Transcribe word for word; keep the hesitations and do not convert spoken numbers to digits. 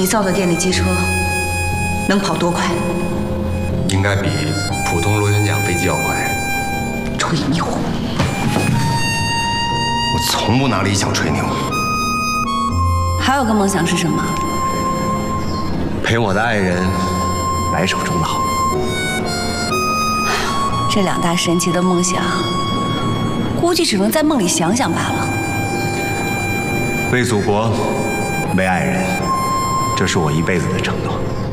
造的电力机车能跑多快？ 应该比普通螺旋桨飞机要快。 吹牛！ 我从不拿理想吹牛。 还有个梦想是什么？ 陪我的爱人白首终老。 这两大神奇的梦想，估计只能在梦里想想罢了。 为祖国，为爱人，这是我一辈子的承诺。